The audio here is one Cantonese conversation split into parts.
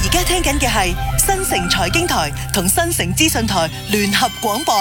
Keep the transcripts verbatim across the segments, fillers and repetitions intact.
而家聽緊嘅係新城財經台同新城資訊台聯合廣播。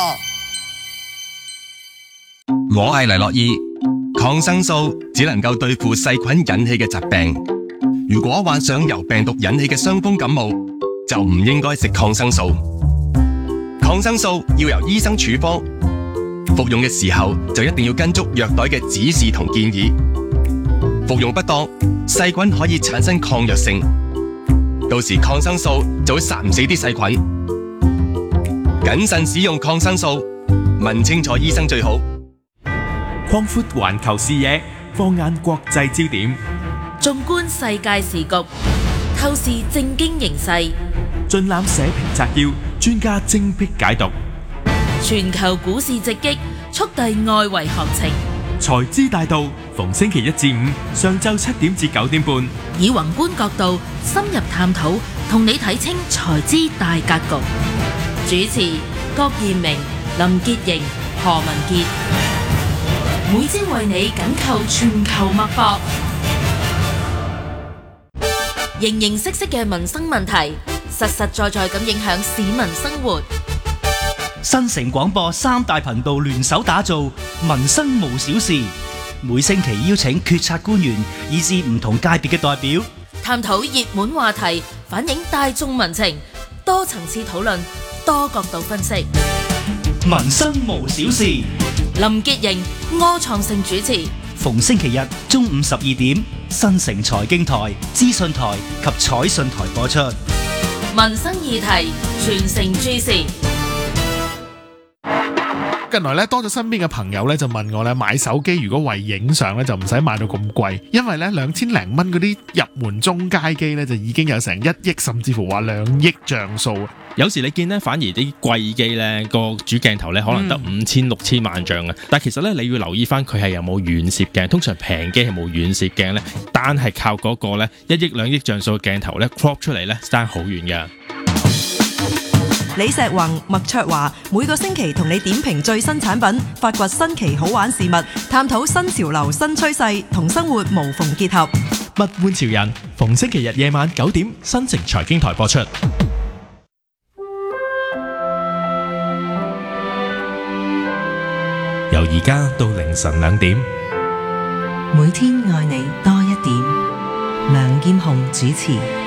我係黎樂意，抗生素只能夠對付細菌引起嘅疾病。如果患上由病毒引起嘅傷風感冒，就唔應該食抗生素。抗生素要由醫生處方，服用嘅時候就一定要跟足藥袋嘅指示同建議。服用不當，細菌可以產生抗藥性，到時抗生素就會殺唔死啲細菌。謹慎使用抗生素，問清楚醫生最好。 擴闊環球視野，放眼國際焦點， 縱觀世界時局，透視政經形勢， 盡覽社評摘要，專家精闢解讀。 全球股市直擊，速遞外圍行情。 財資大道，逢星期一至五上晝七點至九點半， 以宏觀角度深入探討，同你睇清財資大格局。主持郭彥明、林潔瑩、何文傑，每朝為你緊扣全球脈搏，形形色色嘅民生問題，實實在在咁影響市民生活。 新城廣播三大頻道聯手打造民生無小事，每星期邀請決策官員以至唔同界別嘅代表， 探討熱門話題，反映大眾民情，多層次討論，多角度分析。 民生無小事， 林潔瑩、柯創盛主持， 逢星期日中午十二點，新城財經台、資訊台及彩訊台播出。 民生議題，全城注視。 近來咧多咗身邊嘅朋友咧就問我咧買手機如果為影相咧就唔使買到咁貴，因為咧兩千零蚊嗰啲入門中階機咧就已經有成一億甚至乎話兩億像素。 有時你見咧反而啲貴機咧個主鏡頭咧可能得五千六千萬像啊，但係其實咧你要留意翻佢係有冇遠攝鏡，通常平機係冇遠攝鏡咧，單係靠嗰個咧一億兩億像素嘅鏡頭咧 crop 出嚟咧爭好遠㗎。 李石宏、麥卓華每個星期同你點評最新產品，發掘新奇好玩事物，探討新潮流新趨勢，同生活無縫結合。 物玩潮人，逢星期日夜晚九點，新城財經台播出。由而家到凌晨兩點， 每天愛你多一點。梁劍虹主持。